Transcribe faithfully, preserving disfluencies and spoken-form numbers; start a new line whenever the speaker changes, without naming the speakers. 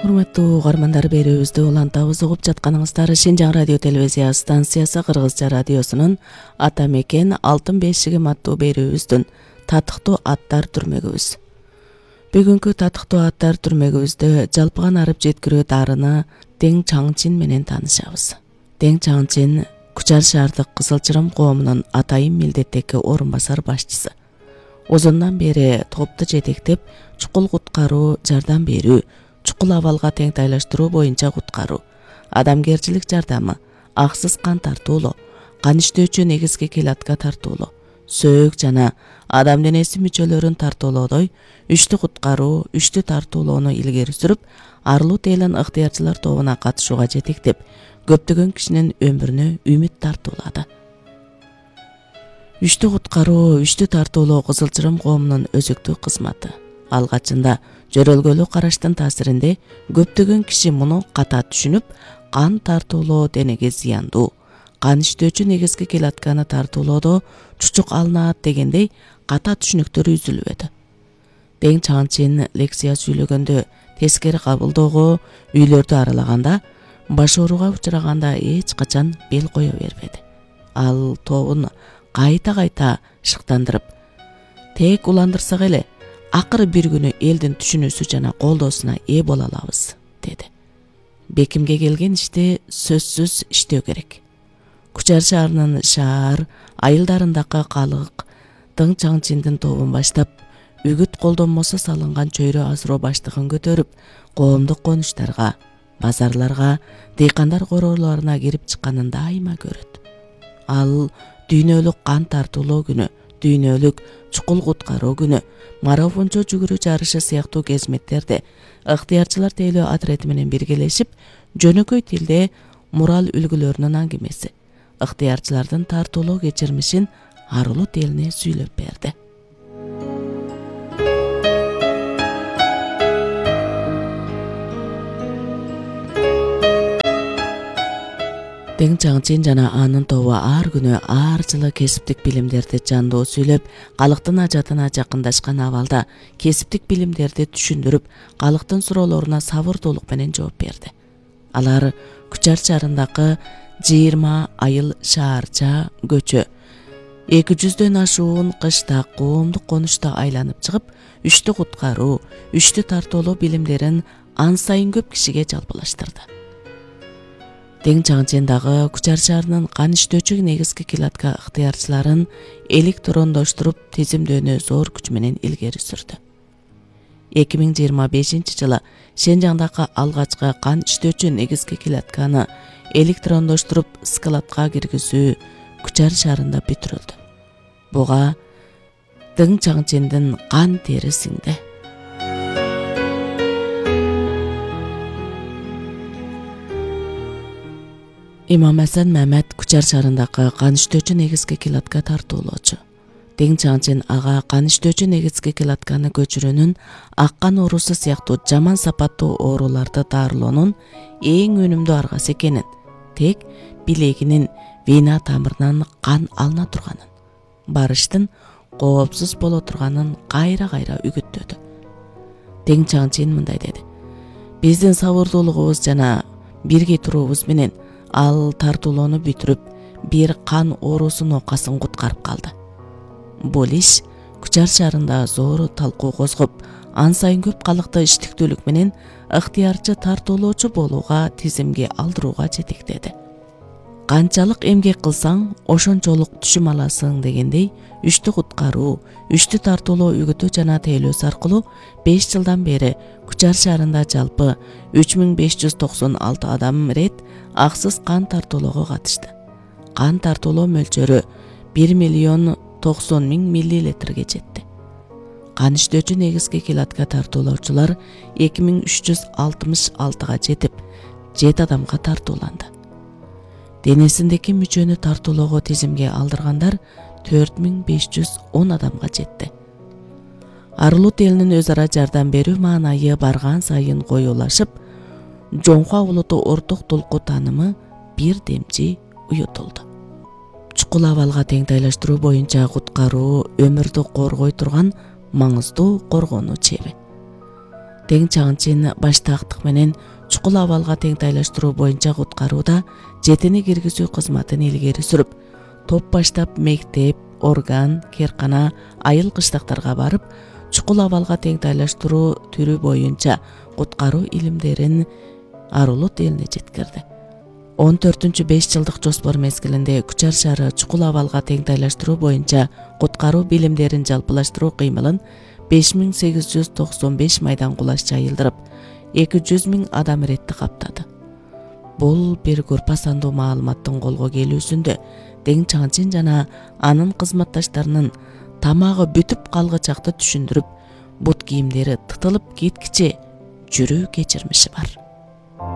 Урматтуу угармандар, берүүбүздү улантабыз. Угуп жатканыңыздар Шинжаң радио телевизия станциясы Кыргызча радиосунун Ата мекен алтын бешигим аттуу берүүбүздүн татыктуу аттар түрмөгүбүз. Бүгүнкү татыктуу аттар түрмөгүбүздө жалпыган арып жеткирүү дарыны Дең Чаңчин менен таанышабыз. Дең Чаңчин Кучар шаардык Кызылчырым коомунун атайын милдеттеги орун басар башчысы. Озондон бери топту жетектеп, чукул куткаруу, жардам берүү, чукул абалга теңтайлаштыруу боюнча куткаруу, адамгерчилик жардамы, аксыз кан тартуулоо, кан иштөөчү негизги килатка тартуулоо, сөөк жана адам денеси мүчөлөрүн тартуулоодой үчтү куткаруу, үчтү тартуулоону илгери сүрүп, Арылуу Тейлин ыктыярчылар тобуна катышууга жетектеп, көптөгөн кишинин өмүрүнө үмүт тартуулады. Үчтү куткаруу, үчтү тартуулоо Кызылчырым коомунун өзүктүү кызматы. Алгачында жөрөлгөлүү караштын таасиринде көптөгөн киши муну ката түшүнүп, кан тартуулоо денеге зыяндуу, кан иштөөчү негизги килатканы тартуулоодо чучук алынат дегендей ката түшүнүктөр үзүлбөдү. Дең Чаңчин лекция сүйлөгөндө, тескери кабылdoого, үйлөрдү аралаганда, баш ооруга учураганда эч качан бел кое бербеди. Ал тобун кайта-кайта шыктандырып, тек уландырсак эле, акыры бир күнү элдин түшүнүүсү жана колдоосуна ээ боло алабыз, деди. Бекимге келген ишти сөзсүз иштөө керек. Кучар шаарынын шаар айылдарындагы калык Дең Чаңчиндин тобун баштап, үгүт колдонмосу салынган чөйрө асыроо баштыгын көтөрүп, коомдук конуштарга, базарларга, дыйкандар короолоруна кирип чыкканын дайыма көрөт. Ал дүйнөлүк кан тартуулоо күнү, дүйнөлүк чукул куткаруу күнү, марафончо жүгүрүү жарышы сыяктуу кезметтерде ыктыярчылар тейлөө отрети менен биргелешип, жөнөкөй тилде мурал үлгүлөрүнүн аңгемеси, ыктыярчылардын тартуулоо кечирмишин Арылуу Телине сүйлөп берди. Дең Чаңчин жана анын тобу ар күнү ар жылы кесиптик билимдерди жандоо сүйлөп, калктын ажатына жакындашкан абалда кесиптик билимдерди түшүндүрүп, калктын суроолоруна сабырдуулук менен жооп берди. Алар Кучар шаарындагы жыйырма айыл шаарча көчө, эки жүздөн ашуун кышта коомдук конушта айланып чыгып, үчтү куткаруу, үчтү тартуулоо билимдерин ан сайын көп кишиге жалпылаштырды. Дең Чаңчин дагы Кучар шаарынын кан иштөөчү негизги килатка ыктыярчыларын электрондоштуруп, тизимдөөнү зор күч менен илгери сүрдү. эки миң жыйырма бешинчи жылы Шенжаңдагы алгачкы кан иштөөчү негизги килатканы электрондоштуруп складка киргизүү Кучар шаарында бүтүрүлдү. Буга Дең Чаңчиндин кан тери сиңди. Имам Асан Мамет Кучар шаарындагы кан иштөөчү негизги килатка тартуулоочу. Дең Чаңчин ага кан иштөөчү негизги килатканы көчүрүүнүн, аккан оорусу сыяктуу жаман сапаттуу ооруларды дарылоонун эң өнүмдүү аргасы экенин, тек билегинин вена тамырынан кан алына турганын, барыштын коопсуз боло турганын кайра-кайра үгүттөдү. Дең Чаңчин мындай деди: биздин сабырдуулугубуз жана бирге туруубуз менен ал тартуулоону бүтүрүп, бир кан оорусу нокасын куткарып калды. Бул иш Кучар шаарында зор талкуу козгоп, ан сайын көп калыкты иштиктүүлүк менен ыктыярчы тартуулоочу болууга, тизимге алдырууга жетектеди. Канчалык эмгек кылсаң, ошончолук түшүм аласың дегендей, үчтү куткаруу, үчтү тартуулоо үгүтү жана тейлөөсү аркылуу беш жылдан бери Кучар шаарында жалпы үч миң беш жүз токсон алты адам рет аксыз кан тартуулоого катышты. Кан тартуулоо мөлчөрү бир миллион токсон миң миллилитрге жетти. Кан иштөөчү негизги килатка тартуулоочулар эки миң үч жүз алтымыш алтыга жетип, жети адамга тартууланды. Денесиндеги мүчөнү тартуулоого тизимге алдыргандар төрт миң беш жүз он адамга жетти. Арылуу Телинин өз ара жардам берүү маанайы барган сайын коюлашып, жоңко улуту орток толку таанымы бир демчи уютулду. Чукул абалга теңтайлаштыруу боюнча куткаруу өмүрдү коргой турган маңыздуу коргонуу чеби. Тең чаңчын баштаактык менен чукул абалга теңтайлаштыруу боюнча куткарууда жетини киргизүү кызматын илгери сүрүп, топ баштап мектеп, орган, керкана, айыл кыштактарга барып, чукул абалга теңтайлаштыруу түрү боюнча куткаруу илимдерин Арулут элине жеткирди. он төртүнчү беш жылдык жоспор мезгилинде Күчар шаары чукул абалга теңтайлаштыруу боюнча куткаруу билимдерин жалпылаштыруу кыймылын беш миң сегиз жүз токсон беш майдан кулаш жайылдырып, эки жүз миң адам иретти каптады. Бул бир группа сандуу маалыматтын колго келүүсүндө Тең чаңчын жана анын кызматташтарынын тамагы бүтүп калгычакты түшүндүрүп, бут кийимдери тытылып кеткиче жүрүү кечирмиши бар.